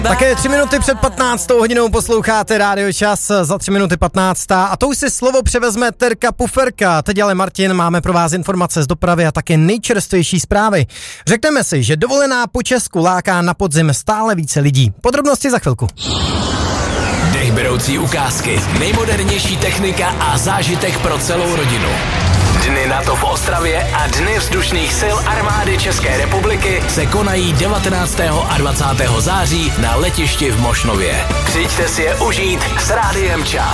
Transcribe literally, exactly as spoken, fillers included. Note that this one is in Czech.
Také tři minuty před patnáctou hodinou posloucháte Rádio Čas, za tři minuty patnáctá a to už si slovo převezme Terka Puferka. Teď ale Martin, máme pro vás informace z dopravy a také nejčerstvější zprávy. Řekneme si, že dovolená po Česku láká na podzim stále více lidí. Podrobnosti za chvilku. Dechberoucí ukázky, nejmodernější technika a zážitek pro celou rodinu. Dny NATO v Ostravě a Dny vzdušných sil armády České republiky se konají devatenáctého a dvacátého září na letišti v Mošnově. Přijďte si je užít s Rádiem Čas.